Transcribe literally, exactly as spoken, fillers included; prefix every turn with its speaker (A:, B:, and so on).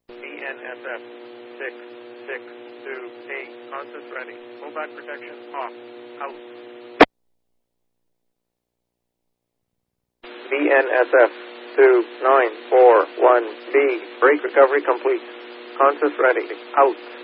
A: B N S F six six two eight, constant ready. Pullback protection off. Out. B N S F two nine four one B, brake recovery complete. Consist ready. Out.